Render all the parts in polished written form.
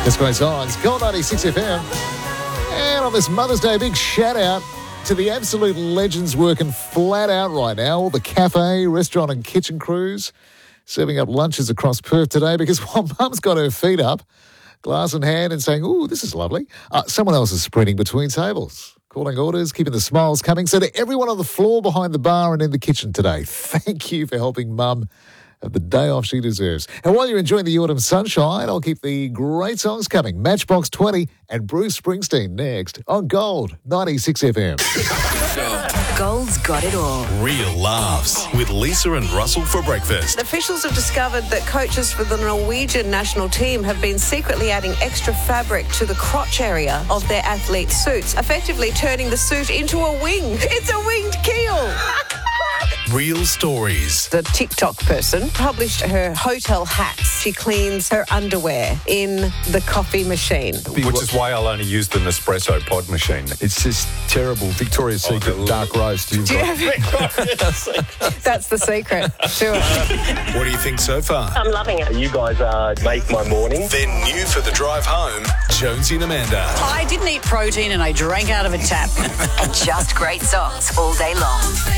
That's great songs. Gold 96 FM. And on this Mother's Day, big shout out to the absolute legends working flat out right now. All the cafe, restaurant and kitchen crews serving up lunches across Perth today, because while Mum's got her feet up, glass in hand, and saying, "Ooh, this is lovely," someone else is sprinting between tables, calling orders, keeping the smiles coming. So to everyone on the floor, behind the bar and in the kitchen today, thank you for helping Mum have the day off she deserves. And while you're enjoying the autumn sunshine, I'll keep the great songs coming. Matchbox 20 and Bruce Springsteen next on Gold 96 FM. Gold's got it all. Real laughs with Lisa and Russell for breakfast. Officials have discovered that coaches for the Norwegian national team have been secretly adding extra fabric to the crotch area of their athlete suits, effectively turning the suit into a wing. It's a winged keel. Real stories. The TikTok person published her hotel hacks. She cleans her underwear in the coffee machine. Which is why I'll only use the Nespresso pod machine. It's just terrible. Victoria's Secret dark roast. Do you have That's the secret. Sure. What do you think so far? I'm loving it. You guys make my morning. Then new for the drive home, Jonesy and Amanda. I didn't eat protein and I drank out of a tap. And just great songs all day long.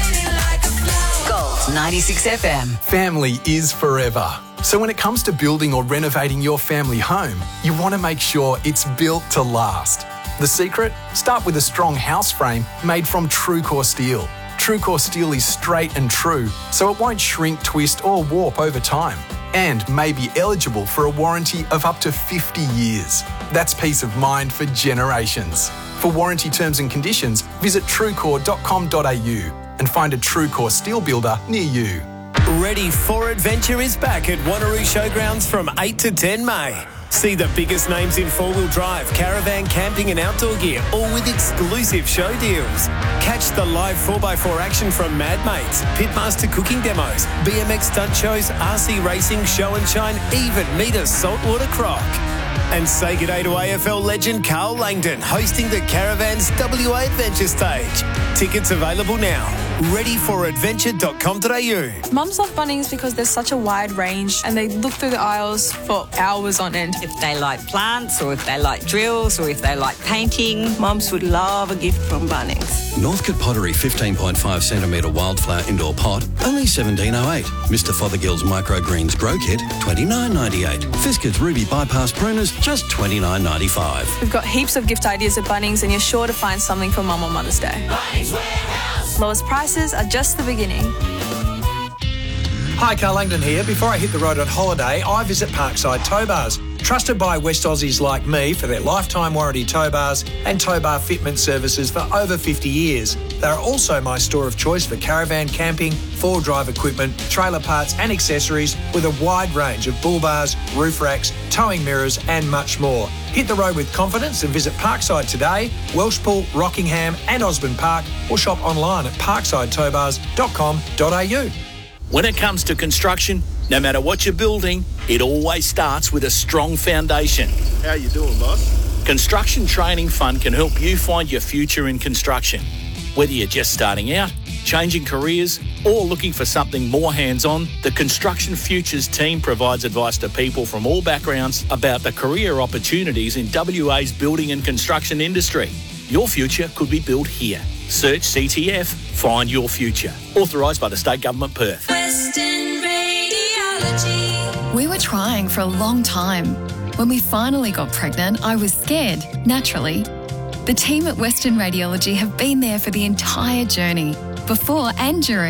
Gold 96 FM. Family is forever. So when it comes to building or renovating your family home, you want to make sure it's built to last. The secret? Start with a strong house frame made from TrueCore steel. TrueCore steel is straight and true, so it won't shrink, twist or warp over time, and may be eligible for a warranty of up to 50 years. That's peace of mind for generations. For warranty terms and conditions, visit truecore.com.au and find a TrueCore steel builder near you. Ready for Adventure is back at Wanneroo Showgrounds from 8 to 10 May. See the biggest names in four-wheel drive, caravan, camping and outdoor gear, all with exclusive show deals. Catch the live 4x4 action from Mad Mates, Pitmaster cooking demos, BMX stunt shows, RC racing, show and shine, even meet a saltwater croc. And say g'day to AFL legend Carl Langdon, hosting the Caravans WA Adventure Stage. Tickets available now. readyforadventure.com.au. Mums love Bunnings because there's such a wide range and they look through the aisles for hours on end. If they like plants or if they like drills or if they like painting, mums would love a gift from Bunnings. Northcote Pottery 15.5 centimetre wildflower indoor pot, only $17.08. Mr Fothergill's microgreens grow kit, $29.98. Fiskard's ruby bypass pruners, just $29.95. We've got heaps of gift ideas at Bunnings and you're sure to find something for Mum on Mother's Day. Lowest prices are just the beginning. Hi, Carl Langdon here. Before I hit the road on holiday, I visit Parkside Tow Bars. Trusted by West Aussies like me for their lifetime warranty tow bars and tow bar fitment services for over 50 years. They are also my store of choice for caravan camping, four-wheel drive equipment, trailer parts and accessories with a wide range of bull bars, roof racks, towing mirrors and much more. Hit the road with confidence and visit Parkside today, Welshpool, Rockingham and Osborne Park, or shop online at parksideTowbars.com.au. When it comes to construction, no matter what you're building, it always starts with a strong foundation. How you doing, boss? Construction Training Fund can help you find your future in construction. Whether you're just starting out, changing careers, or looking for something more hands-on, the Construction Futures team provides advice to people from all backgrounds about the career opportunities in WA's building and construction industry. Your future could be built here. Search CTF, Find Your Future. Authorised by the State Government, Perth. Western Radiology. We were trying for a long time. When we finally got pregnant, I was scared, naturally. The team at Western Radiology have been there for the entire journey, before and during.